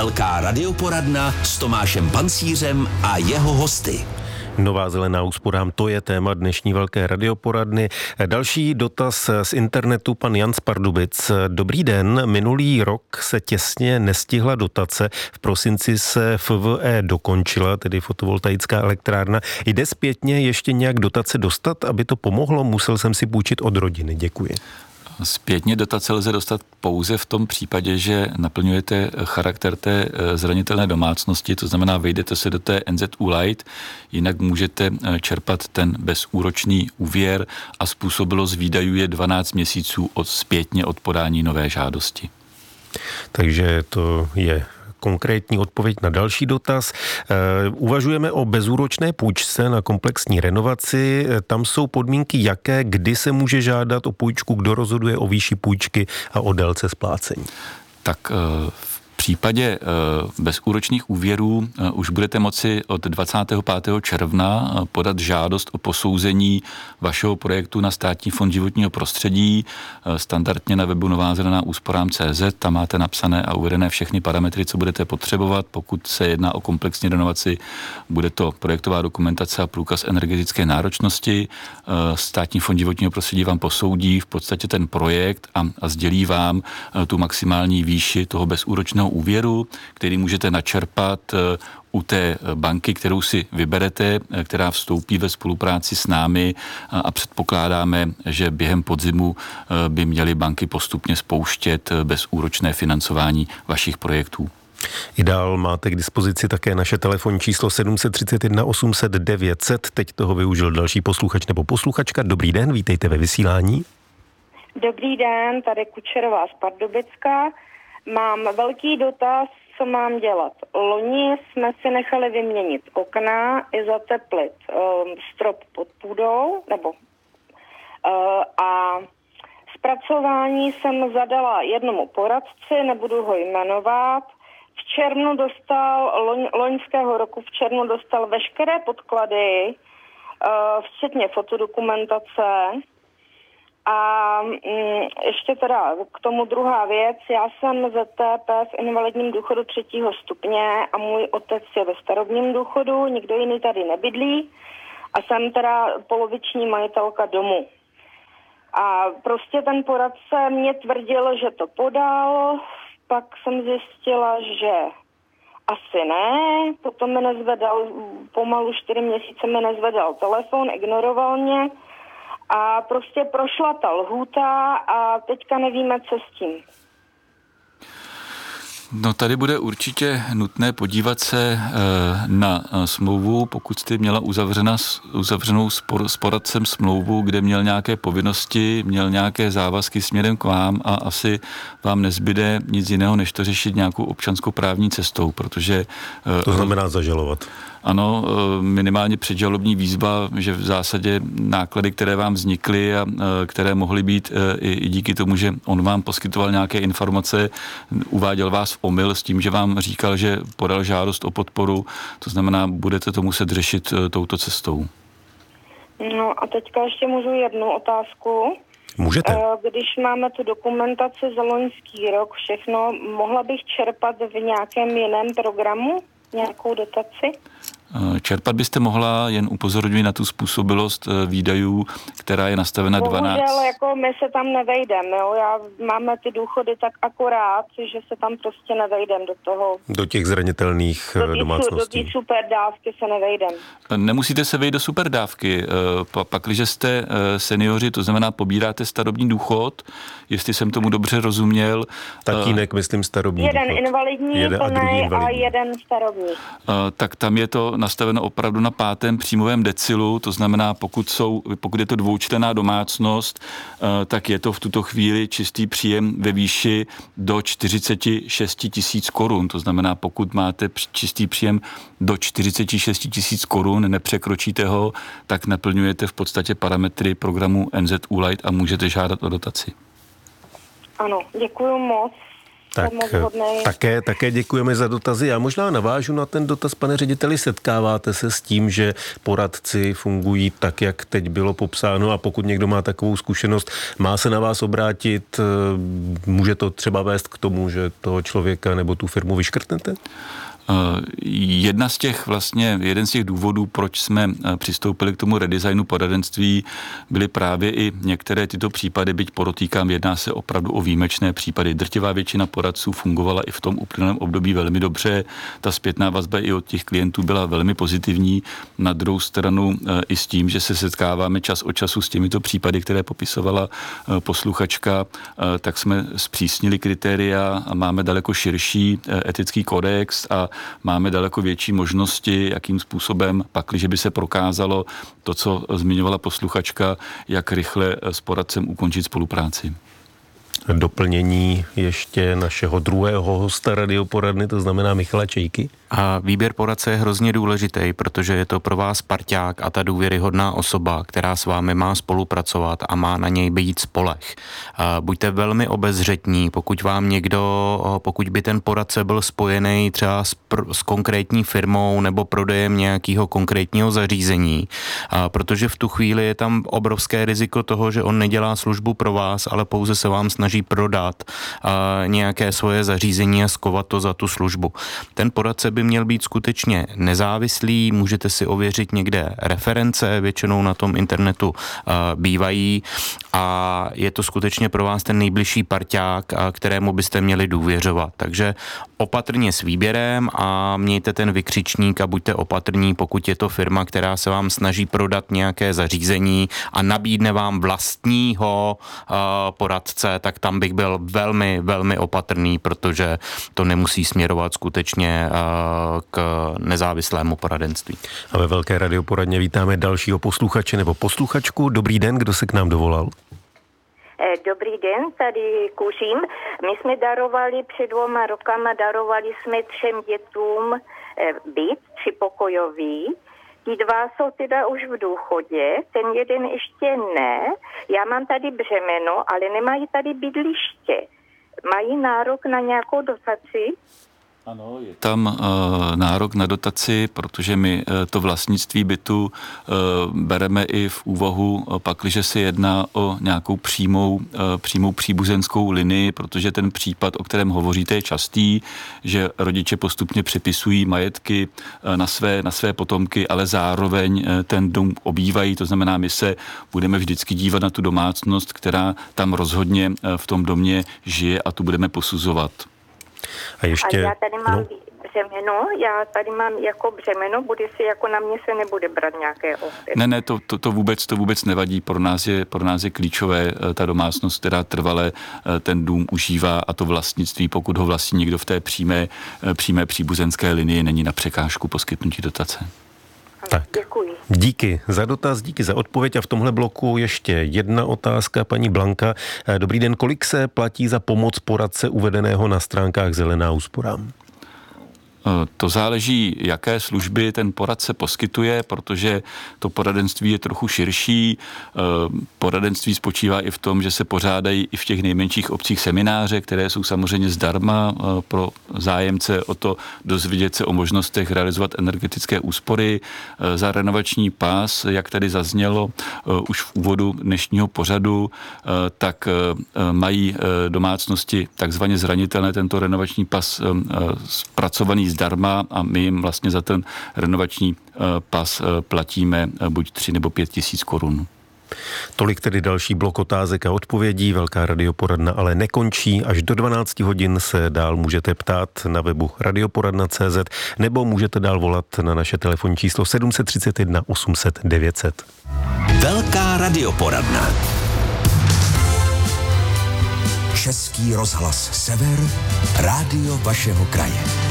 Velká radioporadna s Tomášem Pancířem a jeho hosty. Nová zelená úsporám, to je téma dnešní velké radioporadny. Další dotaz z internetu, pan Jan z Pardubic. Dobrý den, minulý rok se těsně nestihla dotace, v prosinci se FVE dokončila, tedy fotovoltaická elektrárna. Jde zpětně ještě nějak dotace dostat, aby to pomohlo? Musel jsem si půjčit od rodiny. Děkuji. Zpětně dotace lze dostat pouze v tom případě, že naplňujete charakter té zranitelné domácnosti, to znamená, vejdete se do té NZÚ Light, jinak můžete čerpat ten bezúročný úvěr a způsobilost výdajů je 12 měsíců zpětně od podání nové žádosti. Takže to je konkrétní odpověď na další dotaz. Uvažujeme o bezúročné půjčce na komplexní renovaci. Tam jsou podmínky jaké, kdy se může žádat o půjčku, kdo rozhoduje o výši půjčky a o délce splácení? Tak v případě bezúročných úvěrů už budete moci od 25. června podat žádost o posouzení vašeho projektu na Státní fond životního prostředí, standardně na webu novázelenáúsporám.cz. Tam máte napsané a uvedené všechny parametry, co budete potřebovat. Pokud se jedná o komplexní renovaci, bude to projektová dokumentace a průkaz energetické náročnosti. Státní fond životního prostředí vám posoudí v podstatě ten projekt a sdělí vám tu maximální výši toho bezúročného úvěru, který můžete načerpat u té banky, kterou si vyberete, která vstoupí ve spolupráci s námi a předpokládáme, že během podzimu by měly banky postupně spouštět bezúročné financování vašich projektů. I dál máte k dispozici také naše telefonní číslo 731 800 900. Teď toho využil další posluchač nebo posluchačka. Dobrý den, vítejte ve vysílání. Dobrý den, tady Kučerová z Pardubicka. Mám velký dotaz, co mám dělat. Loni jsme si nechali vyměnit okna i zateplit strop pod půdou, a zpracování jsem zadala jednomu poradci, nebudu ho jmenovat. V červnu loňského roku v červnu dostal veškeré podklady, včetně fotodokumentace. A ještě teda k tomu druhá věc. Já jsem ZTP v invalidním důchodu 3. stupně a můj otec je ve starobním důchodu, nikdo jiný tady nebydlí a jsem teda poloviční majitelka domu. A prostě ten poradce mě tvrdil, že to podal, pak jsem zjistila, že asi ne, potom mi nezvedal, pomalu 4 měsíce mi nezvedal telefon, ignoroval mě. A prostě prošla ta lhůta a teďka nevíme, co s tím. No tady bude určitě nutné podívat se na smlouvu, pokud jste měla uzavřenou s poradcem smlouvu, kde měl nějaké povinnosti, měl nějaké závazky směrem k vám a asi vám nezbyde nic jiného, než to řešit nějakou občanskoprávní cestou, protože... To znamená zažalovat. Ano, minimálně předžalobní výzva, že v zásadě náklady, které vám vznikly a které mohly být i díky tomu, že on vám poskytoval nějaké informace, uváděl vás v omyl s tím, že vám říkal, že podal žádost o podporu, to znamená, budete to muset řešit touto cestou. No a teďka ještě můžu jednu otázku. Můžete. Když máme tu dokumentaci za loňský rok, všechno, mohla bych čerpat v nějakém jiném programu? Nějakou dotaci? Čerpat byste mohla, jen upozorňuji na tu způsobilost výdajů, která je nastavena 12. Bohužel, jako my se tam nevejdeme, jo? Máme ty důchody tak akorát, že se tam prostě nevejdeme do toho. Do těch zranitelných domácností. Do té superdávky se nevejdeme. Nemusíte se vejít do superdávky. Pakliže jste seniori, to znamená pobíráte starobní důchod, jestli jsem tomu dobře rozuměl. Tatínek, myslím, starobní jeden důchod. Invalidní plnej a jeden starobní. Tak tam je to nastaveno opravdu na 5. příjmovém decilu, to znamená, pokud je to dvoučlenná domácnost, tak je to v tuto chvíli čistý příjem ve výši do 46 000 korun. To znamená, pokud máte čistý příjem do 46 000 korun, nepřekročíte ho, tak naplňujete v podstatě parametry programu NZÚ Light a můžete žádat o dotaci. Ano, děkuju moc. Tak také děkujeme za dotazy. Já možná navážu na ten dotaz, pane řediteli. Setkáváte se s tím, že poradci fungují tak, jak teď bylo popsáno, a pokud někdo má takovou zkušenost, má se na vás obrátit, může to třeba vést k tomu, že toho člověka nebo tu firmu vyškrtnete? Jeden z těch důvodů, proč jsme přistoupili k tomu redesignu poradenství, byly právě i některé tyto případy, byť podotýkám, jedná se opravdu o výjimečné případy. Drtivá většina poradců fungovala i v tom uplynulém období velmi dobře. Ta zpětná vazba i od těch klientů byla velmi pozitivní. Na druhou stranu i s tím, že se setkáváme čas od času s těmito případy, které popisovala posluchačka, tak jsme zpřísnili kritéria a máme daleko širší etický kodex a máme daleko větší možnosti, jakým způsobem, pakliže by se prokázalo to, co zmiňovala posluchačka, jak rychle s poradcem ukončit spolupráci. Doplnění ještě našeho druhého hosta radioporadny, to znamená Michala Čejky. A výběr poradce je hrozně důležitý, protože je to pro vás parťák a ta důvěryhodná osoba, která s vámi má spolupracovat a má na něj být spoleh. Buďte velmi obezřetní, pokud by ten poradce byl spojený třeba s konkrétní firmou nebo prodejem nějakého konkrétního zařízení, protože v tu chvíli je tam obrovské riziko toho, že on nedělá službu pro vás, ale pouze se vám snaží prodat nějaké svoje zařízení a skovat to za tu službu. Ten poradce by měl být skutečně nezávislý, můžete si ověřit někde reference, většinou na tom internetu bývají, a je to skutečně pro vás ten nejbližší parťák, kterému byste měli důvěřovat. Takže opatrně s výběrem a mějte ten vykřičník a buďte opatrní, pokud je to firma, která se vám snaží prodat nějaké zařízení a nabídne vám vlastního poradce, tak tam bych byl velmi, velmi opatrný, protože to nemusí směrovat skutečně k nezávislému poradenství. A ve Velké radioporadně vítáme dalšího posluchače nebo posluchačku. Dobrý den, kdo se k nám dovolal? Dobrý den, tady Kuřím. My jsme před 2 rokama darovali jsme 3 dětům byt 3pokojový. Ti 2 jsou teda už v důchodě, ten jeden ještě ne. Já mám tady břemeno, ale nemají tady bydliště. Mají nárok na nějakou dotaci? Ano, je tam nárok na dotaci, protože my to vlastnictví bytu bereme i v úvahu, pakliže se jedná o nějakou přímou příbuzenskou linii, protože ten případ, o kterém hovoříte, je častý, že rodiče postupně přepisují majetky na své potomky, ale zároveň ten dům obývají, to znamená, my se budeme vždycky dívat na tu domácnost, která tam rozhodně v tom domě žije, a tu budeme posuzovat. A já tady mám břemeno, jako břemeno, na mě se nebude brát nějaké ohty. Ne, to vůbec nevadí. Pro nás je klíčové ta domácnost, která trvale ten dům užívá, a to vlastnictví, pokud ho vlastní někdo v té přímé příbuzenské linii, není na překážku poskytnutí dotace. Tak. Děkuji. Díky za dotaz, díky za odpověď, a v tomhle bloku ještě jedna otázka, paní Blanka. Dobrý den, kolik se platí za pomoc poradce uvedeného na stránkách Zelená úsporám? To záleží, jaké služby ten poradce poskytuje, protože to poradenství je trochu širší. Poradenství spočívá i v tom, že se pořádají i v těch nejmenších obcích semináře, které jsou samozřejmě zdarma pro zájemce o to dozvědět se o možnostech realizovat energetické úspory. Za renovační pás, jak tady zaznělo už v úvodu dnešního pořadu, tak mají domácnosti takzvaně zranitelné tento renovační pas zpracovaný zdarma, a my jim vlastně za ten renovační pas platíme buď 3 nebo 5 tisíc korun. Tolik tedy další blok otázek a odpovědí. Velká radioporadna ale nekončí. Až do 12 hodin se dál můžete ptát na webu radioporadna.cz nebo můžete dál volat na naše telefonní číslo 731 800 900. Velká radioporadna. Český rozhlas Sever, rádio vašeho kraje.